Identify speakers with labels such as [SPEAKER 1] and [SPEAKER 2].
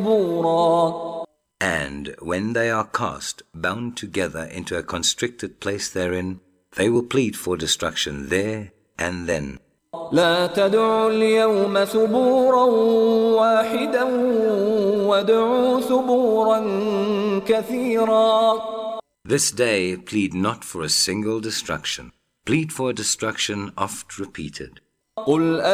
[SPEAKER 1] And when they are cast, bound together into a constricted place therein, they will plead for destruction there and then.
[SPEAKER 2] لا تدعوا اليوم ثبورا واحدا وادعوا ثبورا كثيرا.
[SPEAKER 1] This day plead not for a single destruction. Plead for a destruction oft repeated.
[SPEAKER 2] قل